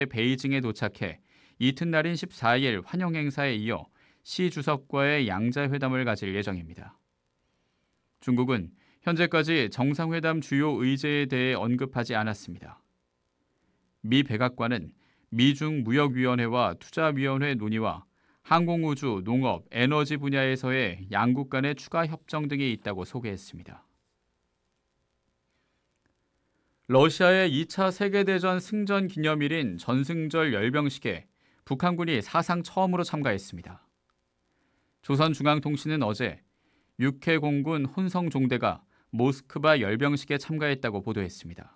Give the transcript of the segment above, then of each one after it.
베이징에 도착해 이튿날인 14일 환영 행사에 이어 시 주석과의 양자회담을 가질 예정입니다. 중국은 현재까지 정상회담 주요 의제에 대해 언급하지 않았습니다. 미 백악관은 미중 무역위원회와 투자위원회 논의와 항공우주, 농업, 에너지 분야에서의 양국 간의 추가 협정 등이 있다고 소개했습니다. 러시아의 2차 세계대전 승전 기념일인 전승절 열병식에 북한군이 사상 처음으로 참가했습니다. 조선중앙통신은 어제 6회 공군 혼성종대가 모스크바 열병식에 참가했다고 보도했습니다.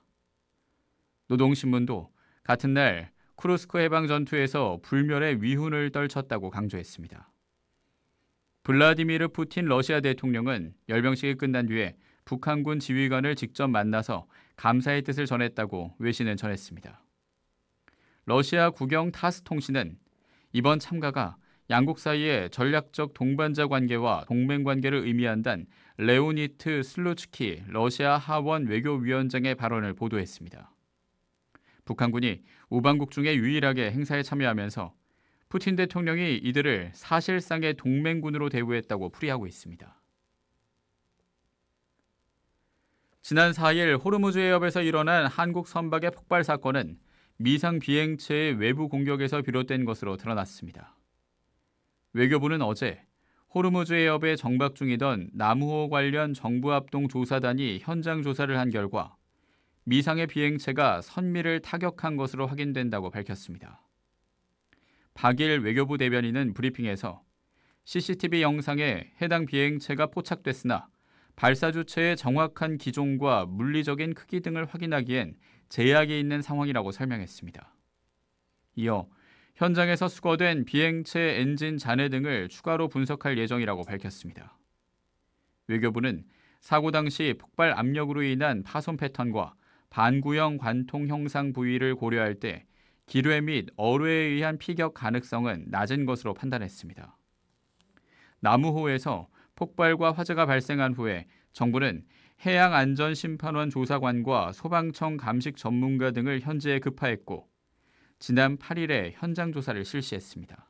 노동신문도 같은 날 쿠르스크 해방 전투에서 불멸의 위훈을 떨쳤다고 강조했습니다. 블라디미르 푸틴 러시아 대통령은 열병식이 끝난 뒤에 북한군 지휘관을 직접 만나서 감사의 뜻을 전했다고 외신은 전했습니다. 러시아 국영 타스 통신은 이번 참가가 양국 사이의 전략적 동반자 관계와 동맹 관계를 의미한다는 레오니트 슬루츠키 러시아 하원 외교위원장의 발언을 보도했습니다. 북한군이 우방국 중에 유일하게 행사에 참여하면서 푸틴 대통령이 이들을 사실상의 동맹군으로 대우했다고 풀이하고 있습니다. 지난 4일 호르무즈 해협에서 일어난 한국 선박의 폭발 사건은 미상 비행체의 외부 공격에서 비롯된 것으로 드러났습니다. 외교부는 어제 호르무즈 해협에 정박 중이던 남우호 관련 정부합동 조사단이 현장 조사를 한 결과 미상의 비행체가 선미를 타격한 것으로 확인된다고 밝혔습니다. 박일 외교부 대변인은 브리핑에서 CCTV 영상에 해당 비행체가 포착됐으나 발사 주체의 정확한 기종과 물리적인 크기 등을 확인하기엔 제약이 있는 상황이라고 설명했습니다. 이어 현장에서 수거된 비행체 엔진 잔해 등을 추가로 분석할 예정이라고 밝혔습니다. 외교부는 사고 당시 폭발 압력으로 인한 파손 패턴과 반구형 관통 형상 부위를 고려할 때 기뢰 및 어뢰에 의한 피격 가능성은 낮은 것으로 판단했습니다. 남우호에서 폭발과 화재가 발생한 후에 정부는 해양안전심판원 조사관과 소방청 감식 전문가 등을 현지에 급파했고 지난 8일에 현장 조사를 실시했습니다.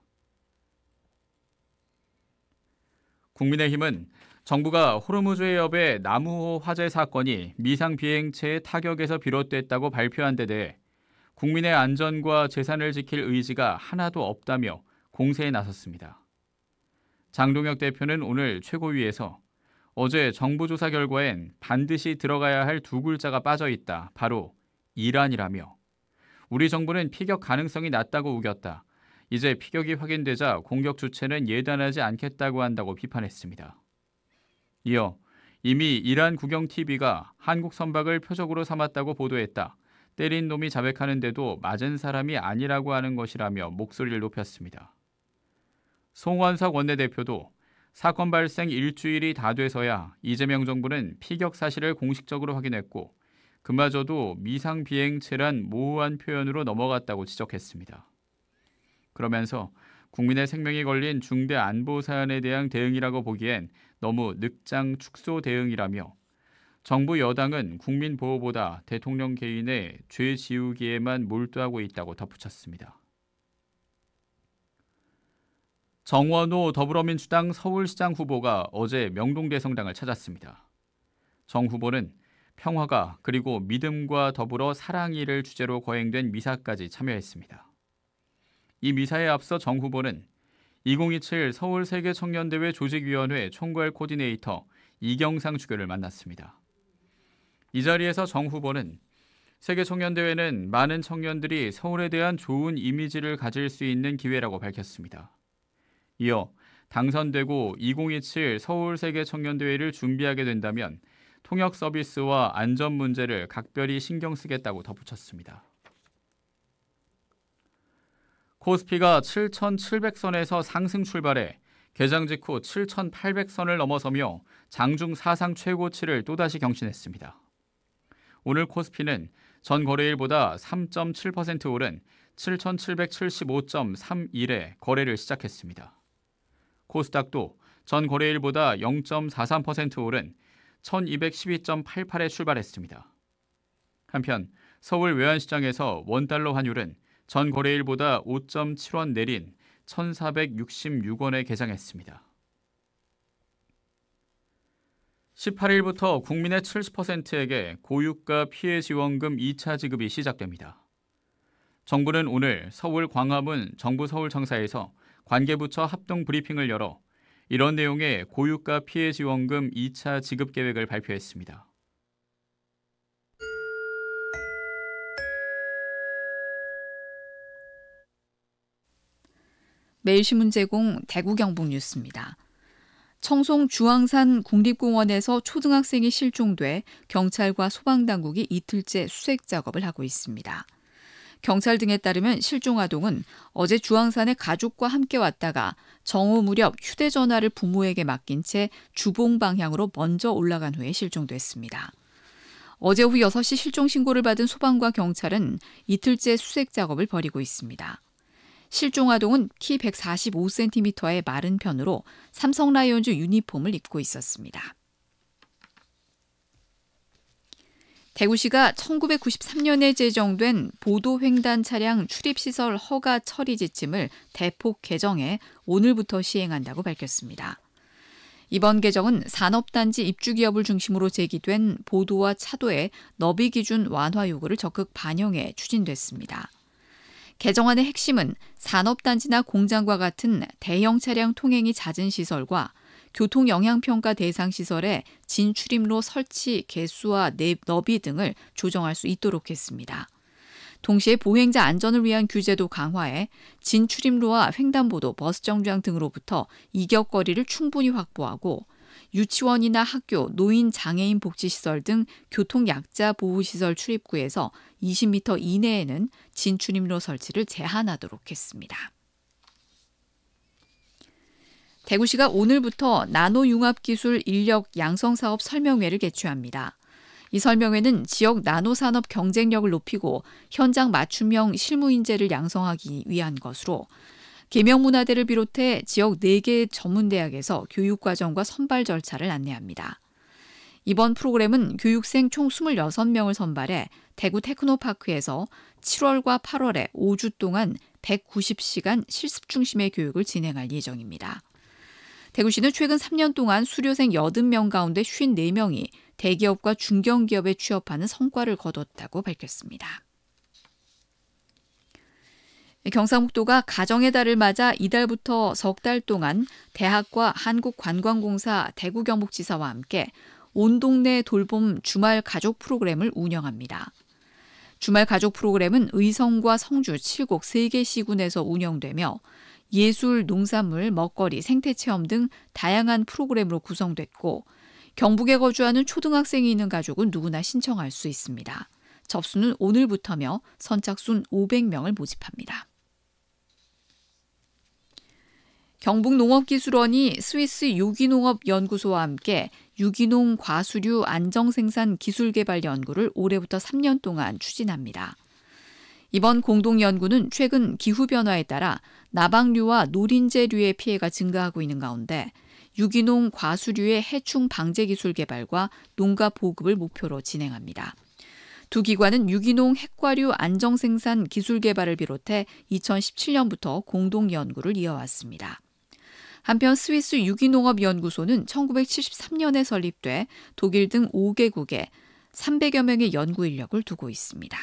국민의힘은 정부가 호르무즈 해협의 남우호 화재 사건이 미상 비행체의 타격에서 비롯됐다고 발표한 데 대해 국민의 안전과 재산을 지킬 의지가 하나도 없다며 공세에 나섰습니다. 장동혁 대표는 오늘 최고위에서 어제 정부 조사 결과엔 반드시 들어가야 할 두 글자가 빠져 있다. 바로 이란이라며 우리 정부는 피격 가능성이 낮다고 우겼다. 이제 피격이 확인되자 공격 주체는 예단하지 않겠다고 한다고 비판했습니다. 이어 이미 이란 국영 TV가 한국 선박을 표적으로 삼았다고 보도했다. 때린 놈이 자백하는데도 맞은 사람이 아니라고 하는 것이라며 목소리를 높였습니다. 송원석 원내대표도 사건 발생 일주일이 다 돼서야 이재명 정부는 피격 사실을 공식적으로 확인했고 그마저도 미상 비행체란 모호한 표현으로 넘어갔다고 지적했습니다. 그러면서 국민의 생명이 걸린 중대 안보 사안에 대한 대응이라고 보기엔 너무 늑장 축소 대응이라며 정부 여당은 국민 보호보다 대통령 개인의 죄 지우기에만 몰두하고 있다고 덧붙였습니다. 정원호 더불어민주당 서울시장 후보가 어제 명동대성당을 찾았습니다. 정 후보는 평화가 그리고 믿음과 더불어 사랑이를 주제로 거행된 미사까지 참여했습니다. 이 미사에 앞서 정 후보는 2027 서울세계청년대회 조직위원회 총괄 코디네이터 이경상 주교를 만났습니다. 이 자리에서 정 후보는 세계청년대회는 많은 청년들이 서울에 대한 좋은 이미지를 가질 수 있는 기회라고 밝혔습니다. 이어 당선되고 2027 서울세계청년대회를 준비하게 된다면 통역 서비스와 안전 문제를 각별히 신경 쓰겠다고 덧붙였습니다. 코스피가 7,700선에서 상승 출발해 개장 직후 7,800선을 넘어서며 장중 사상 최고치를 또다시 경신했습니다. 오늘 코스피는 전 거래일보다 3.7% 오른 7,775.31에 거래를 시작했습니다. 코스닥도 전 거래일보다 0.43% 오른 1212.88에 출발했습니다. 한편 서울 외환시장에서 원달러 환율은 전 거래일보다 5.7원 내린 1,466원에 개장했습니다. 18일부터 국민의 70%에게 고유가 피해 지원금 2차 지급이 시작됩니다. 정부는 오늘 서울 광화문 정부 서울청사에서 관계부처 합동 브리핑을 열어 이런 내용의 고유가 피해 지원금 2차 지급 계획을 발표했습니다. 매일신문 제공 대구 경북 뉴스입니다. 청송 주황산 국립공원에서 초등학생이 실종돼 경찰과 소방당국이 이틀째 수색 작업을 하고 있습니다. 경찰 등에 따르면 실종 아동은 어제 주황산에 가족과 함께 왔다가 정오 무렵 휴대전화를 부모에게 맡긴 채 주봉 방향으로 먼저 올라간 후에 실종됐습니다. 어제 오후 6시 실종 신고를 받은 소방과 경찰은 이틀째 수색 작업을 벌이고 있습니다. 실종 아동은 키 145cm의 마른 편으로 삼성 라이온즈 유니폼을 입고 있었습니다. 대구시가 1993년에 제정된 보도횡단 차량 출입시설 허가 처리 지침을 대폭 개정해 오늘부터 시행한다고 밝혔습니다. 이번 개정은 산업단지 입주기업을 중심으로 제기된 보도와 차도의 너비 기준 완화 요구를 적극 반영해 추진됐습니다. 개정안의 핵심은 산업단지나 공장과 같은 대형 차량 통행이 잦은 시설과 교통영향평가 대상 시설에 진출입로 설치 개수와 너비 등을 조정할 수 있도록 했습니다. 동시에 보행자 안전을 위한 규제도 강화해 진출입로와 횡단보도, 버스 정류장 등으로부터 이격거리를 충분히 확보하고 유치원이나 학교, 노인 장애인 복지시설 등 교통약자 보호시설 출입구에서 20m 이내에는 진출입로 설치를 제한하도록 했습니다. 대구시가 오늘부터 나노융합기술 인력 양성사업 설명회를 개최합니다. 이 설명회는 지역 나노산업 경쟁력을 높이고 현장 맞춤형 실무 인재를 양성하기 위한 것으로 계명문화대를 비롯해 지역 4개 전문대학에서 교육과정과 선발 절차를 안내합니다. 이번 프로그램은 교육생 총 26명을 선발해 대구 테크노파크에서 7월과 8월에 5주 동안 190시간 실습 중심의 교육을 진행할 예정입니다. 대구시는 최근 3년 동안 수료생 80명 가운데 54명이 대기업과 중견기업에 취업하는 성과를 거뒀다고 밝혔습니다. 경상북도가 가정의 달을 맞아 이달부터 석 달 동안 대학과 한국관광공사 대구경북지사와 함께 온 동네 돌봄 주말 가족 프로그램을 운영합니다. 주말 가족 프로그램은 의성과 성주, 7곡 3개 시군에서 운영되며 예술, 농산물, 먹거리, 생태체험 등 다양한 프로그램으로 구성됐고 경북에 거주하는 초등학생이 있는 가족은 누구나 신청할 수 있습니다. 접수는 오늘부터며 선착순 500명을 모집합니다. 경북농업기술원이 스위스 유기농업연구소와 함께 유기농 과수류 안정생산 기술개발 연구를 올해부터 3년 동안 추진합니다. 이번 공동연구는 최근 기후변화에 따라 나방류와 노린재류의 피해가 증가하고 있는 가운데 유기농 과수류의 해충 방제 기술 개발과 농가 보급을 목표로 진행합니다. 두 기관은 유기농 핵과류 안정생산 기술 개발을 비롯해 2017년부터 공동 연구를 이어왔습니다. 한편 스위스 유기농업연구소는 1973년에 설립돼 독일 등 5개국에 300여 명의 연구 인력을 두고 있습니다.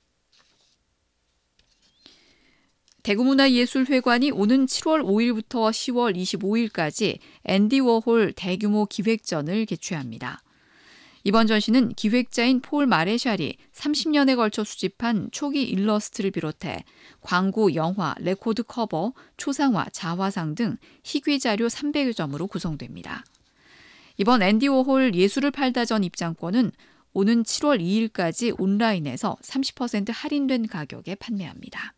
대구문화예술회관이 오는 7월 5일부터 10월 25일까지 앤디 워홀 대규모 기획전을 개최합니다. 이번 전시는 기획자인 폴 마레샬이 30년에 걸쳐 수집한 초기 일러스트를 비롯해 광고, 영화, 레코드 커버, 초상화, 자화상 등 희귀 자료 300여 점으로 구성됩니다. 이번 앤디 워홀 예술을 팔다 전 입장권은 오는 7월 2일까지 온라인에서 30% 할인된 가격에 판매합니다.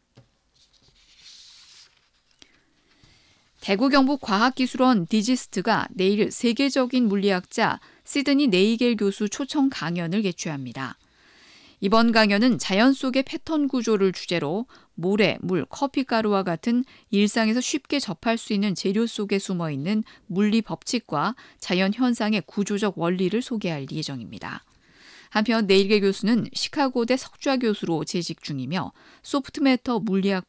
대구 경북 과학기술원 디지스트가 내일 세계적인 물리학자 시드니 네이겔 교수 초청 강연을 개최합니다. 이번 강연은 자연 속의 패턴 구조를 주제로 모래, 물, 커피가루와 같은 일상에서 쉽게 접할 수 있는 재료 속에 숨어있는 물리 법칙과 자연 현상의 구조적 원리를 소개할 예정입니다. 한편 내일계 교수는 시카고대 석좌 교수로 재직 중이며 소프트매터 물리학